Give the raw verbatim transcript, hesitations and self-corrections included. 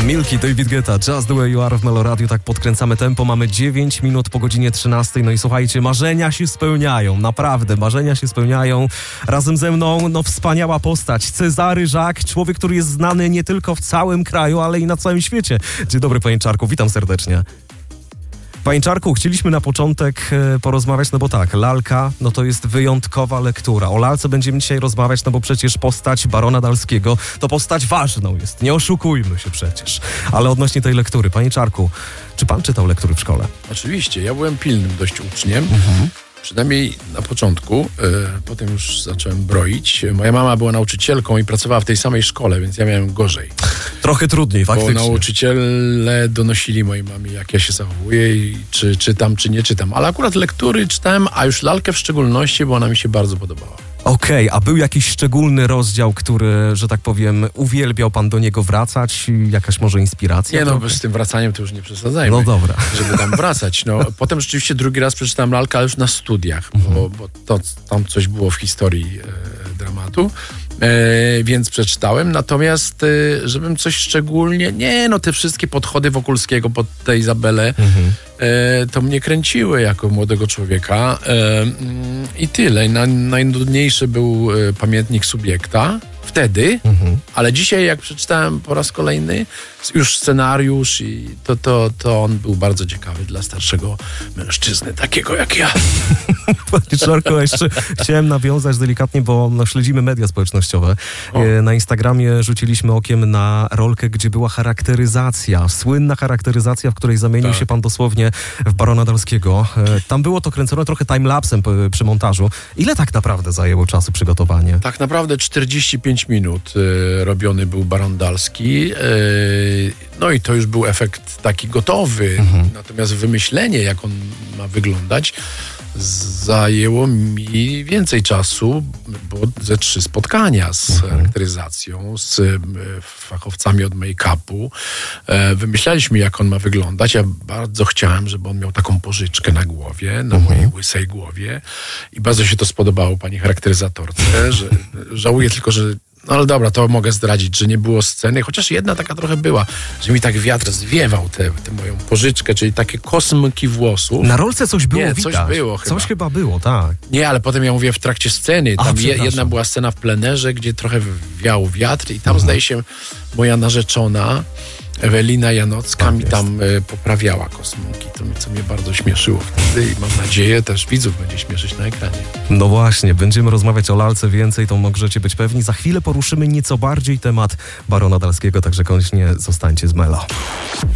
Milky, David Guetta, Just the Way You Are w Melo Radio. Tak podkręcamy tempo, mamy dziewięć minut po godzinie trzynastej. No i słuchajcie, marzenia się spełniają, naprawdę, marzenia się spełniają. Razem ze mną, no wspaniała postać, Cezary Żak, człowiek, który jest znany nie tylko w całym kraju, ale i na całym świecie. Dzień dobry, panie Czarku, witam serdecznie. Panie Czarku, chcieliśmy na początek e, porozmawiać, no bo tak, lalka, no to jest wyjątkowa lektura. O lalce będziemy dzisiaj rozmawiać, no bo przecież postać barona Dalskiego to postać ważną jest, nie oszukujmy się przecież. Ale odnośnie tej lektury, panie Czarku, czy pan czytał lektury w szkole? Oczywiście, ja byłem pilnym dość uczniem. Mhm. Przynajmniej na początku, y, potem już zacząłem broić. Moja mama była nauczycielką i pracowała w tej samej szkole, więc ja miałem gorzej. Trochę trudniej, faktycznie. Bo nauczyciele donosili mojej mamie, jak ja się zachowuję i czy czytam, czy nie czytam. Ale akurat lektury czytałem, a już lalkę w szczególności, bo ona mi się bardzo podobała. Okej, okay, a był jakiś szczególny rozdział, który, że tak powiem, uwielbiał pan do niego wracać? Jakaś może inspiracja? Nie no, trochę? Z tym wracaniem to już nie przesadzajmy. No dobra. Żeby tam wracać. No, potem rzeczywiście drugi raz przeczytałem lalkę, ale już na studiach, mhm. bo, bo to, tam coś było w historii e, dramatu. E, więc przeczytałem, natomiast e, żebym coś szczególnie, nie no te wszystkie podchody Wokulskiego pod tę Izabelę, mhm. e, to mnie kręciły jako młodego człowieka e, i tyle. Na, najnudniejszy był e, Pamiętnik Subiekta wtedy, mhm. ale dzisiaj jak przeczytałem po raz kolejny już scenariusz i to, to, to on był bardzo ciekawy dla starszego mężczyzny, takiego jak ja. Panie Czarku, jeszcze chciałem nawiązać delikatnie, bo no, śledzimy media społecznościowe. E, na Instagramie rzuciliśmy okiem na rolkę, gdzie była charakteryzacja, słynna charakteryzacja, w której zamienił tak. się pan dosłownie w barona Dalskiego. E, tam było to kręcone trochę timelapsem p- przy montażu. Ile tak naprawdę zajęło czasu przygotowanie? Tak naprawdę czterdzieści pięć minut y, robiony był baron Dalski. Y, no i to już był efekt taki gotowy. Mhm. Natomiast wymyślenie, jak on ma wyglądać, zajęło mi więcej czasu, bo ze trzy spotkania z mhm. charakteryzacją, z y, fachowcami od make-upu. E, wymyślaliśmy, jak on ma wyglądać. Ja bardzo chciałem, żeby on miał taką pożyczkę na głowie, na mhm. mojej łysej głowie. I bardzo się to spodobało pani charakteryzatorce. Że, żałuję tylko, że no ale dobra, to mogę zdradzić, że nie było sceny, chociaż jedna taka trochę była, że mi tak wiatr zwiewał tę moją pożyczkę, czyli takie kosmyki włosów. Na rolce coś było nie, widać. coś było chyba. Coś chyba było, tak. Nie, ale potem ja mówię w trakcie sceny, tam A, je, jedna była scena w plenerze, gdzie trochę wiał wiatr i tam mhm. zdaje się moja narzeczona Ewelina Janocka tak mi jest. tam y, poprawiała kosmyki, to, co mnie bardzo śmieszyło wtedy i mam nadzieję też widzów będzie śmieszyć na ekranie. No właśnie, będziemy rozmawiać o lalce więcej, to możecie być pewni. Za chwilę poruszymy nieco bardziej temat barona Dalskiego, także koniecznie zostańcie z Melo.